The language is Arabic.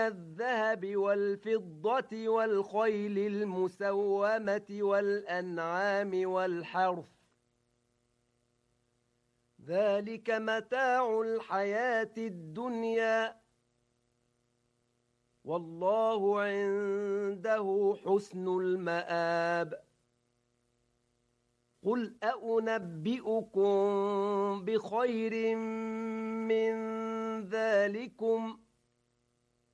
الذهب والفضة والخيل المسومة والأنعام والحرث ذلك متاع الحياة الدنيا والله عنده حسن المآب قل أنبئكم بخير من ذلكم